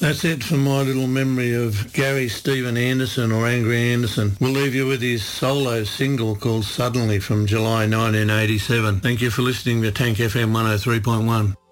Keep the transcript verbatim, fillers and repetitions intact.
That's it for my little memory of Gary Stephen Anderson, or Angry Anderson. We'll leave you with his solo single called Suddenly from July nineteen eighty-seven. Thank you for listening to Tank F M one oh three point one.